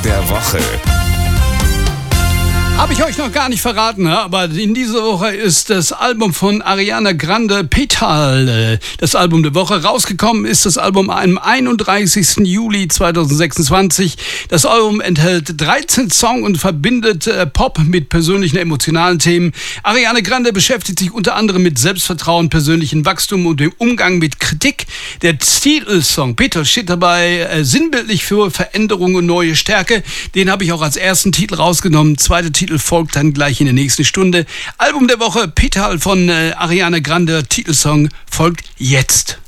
der Woche. Habe ich euch noch gar nicht verraten, aber in dieser Woche ist das Album von Ariana Grande, Petal, das Album der Woche. Rausgekommen ist das Album am 31. Juli 2026. Das Album enthält 13 Songs und verbindet Pop mit persönlichen emotionalen Themen. Ariana Grande beschäftigt sich unter anderem mit Selbstvertrauen, persönlichem Wachstum und dem Umgang mit Kritik. Der Titelsong Petal steht dabei sinnbildlich für Veränderung und neue Stärke. Den habe ich auch als ersten Titel rausgenommen. Zweiter Titel folgt dann gleich in der nächsten Stunde. Album der Woche, Petal von Ariana Grande, Titelsong folgt jetzt.